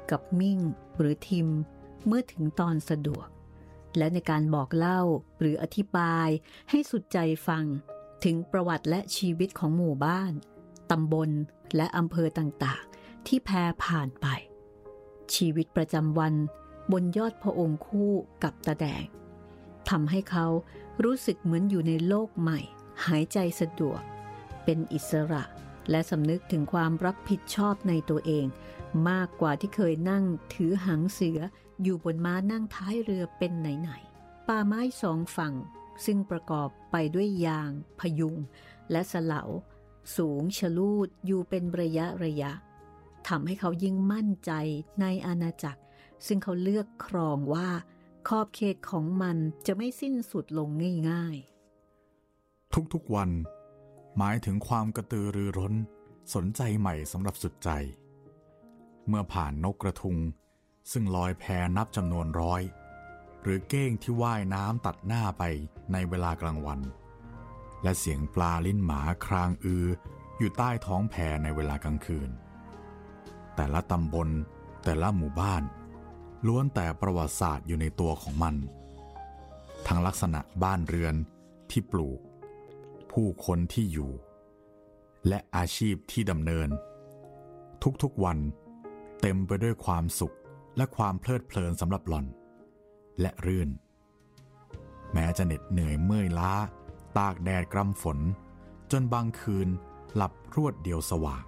กับมิ่งหรือทิมเมื่อถึงตอนสะดวกและในการบอกเล่าหรืออธิบายให้สุดใจฟังถึงประวัติและชีวิตของหมู่บ้านตำบลและอำเภอต่างๆที่แพรผ่านไปชีวิตประจำวันบนยอดพระองค์คู่กับตาแดงทำให้เขารู้สึกเหมือนอยู่ในโลกใหม่หายใจสะดวกเป็นอิสระและสำนึกถึงความรับผิดชอบในตัวเองมากกว่าที่เคยนั่งถือหางเสืออยู่บนม้านั่งท้ายเรือเป็นไหนๆป่าไม้สองฝั่งซึ่งประกอบไปด้วยยางพยุงและสะเหลาสูงชะลูดอยู่เป็นระยะทำให้เขายิ่งมั่นใจในอาณาจักรซึ่งเขาเลือกครองว่าขอบเขตของมันจะไม่สิ้นสุดลงง่ายๆทุกๆวันหมายถึงความกระตือรือร้นสนใจใหม่สำหรับสุดใจเมื่อผ่านนกกระทุงซึ่งลอยแพนับจำนวนร้อยหรือเก้งที่ว่ายน้ำตัดหน้าไปในเวลากลางวันและเสียงปลาลิ้นหมาครางอยู่ใต้ท้องแพในเวลากลางคืนแต่ละตำบลแต่ละหมู่บ้านล้วนแต่ประวัติศาสตร์อยู่ในตัวของมันทั้งลักษณะบ้านเรือนที่ปลูกผู้คนที่อยู่และอาชีพที่ดำเนินทุกๆวันเต็มไปด้วยความสุขและความเพลิดเพลินสำหรับหล่อนและรื่นแม้จะเหน็ดเหนื่อยเมื่อยล้าตากแดดกรำฝนจนบางคืนหลับรวดเดียวสว่าง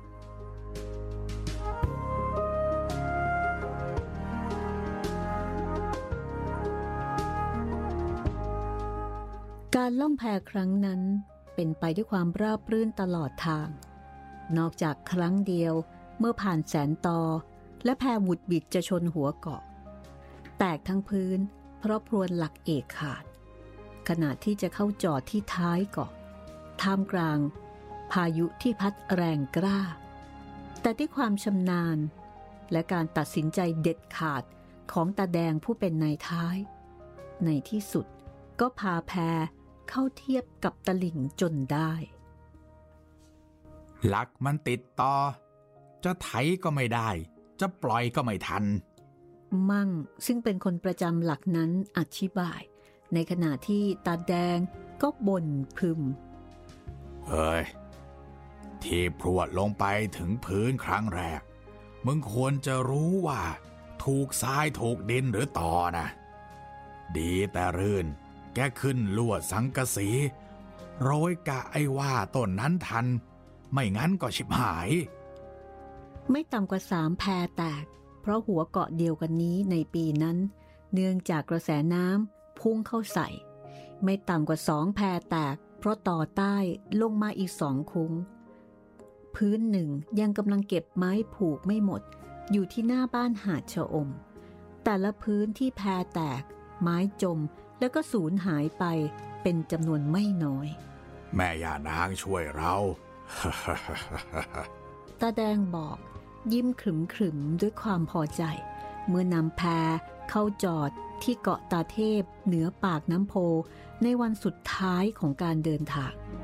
การล่องแพครั้งนั้นเป็นไปด้วยความราบรื่นตลอดทางนอกจากครั้งเดียวเมื่อผ่านแสนตอและแพหวุดบิดจะชนหัวเกาะแตกทั้งพื้นเพราะพรวนหลักเอกขาดขณะที่จะเข้าจอดที่ท้ายเกาะท่ามกลางพายุที่พัดแรงกล้าแต่ด้วยความชำนาญและการตัดสินใจเด็ดขาดของตาแดงผู้เป็นนายท้ายในที่สุดก็พาแพเข้าเทียบกับตลิ่งจนได้หลักมันติดต่อจะไถก็ไม่ได้จะปล่อยก็ไม่ทันมั่งซึ่งเป็นคนประจำหลักนั้นอธิบายในขณะที่ตาแดงก็บ่นพึมเฮ้ยที่พรวดลงไปถึงพื้นครั้งแรกมึงควรจะรู้ว่าถูกทรายถูกดินหรือต่อนะดีแต่รื่นแกขึ้นลวดสังกะสีโรยกะไอ้ว่าต้นนั้นทันไม่งั้นก็ชิบหายไม่ต่ำกว่า3 แพแตกเพราะหัวเกาะเดียวกันนี้ในปีนั้นเนื่องจากกระแสน้ำพุ่งเข้าใส่ไม่ต่ำกว่า2 แพแตกเพราะต่อใต้ลงมาอีก2 คุ้งพื้นหนึ่งยังกำลังเก็บไม้ผูกไม่หมดอยู่ที่หน้าบ้านหาดชะอมแต่ละพื้นที่แพแตกไม้จมแล้วก็สูญหายไปเป็นจำนวนไม่น้อยแม่ย่านางช่วยเราตาแดงบอกยิ้มขรึมๆด้วยความพอใจเมื่อนำแพเข้าจอดที่เกาะตาเทพเหนือปากน้ำโพในวันสุดท้ายของการเดินทาง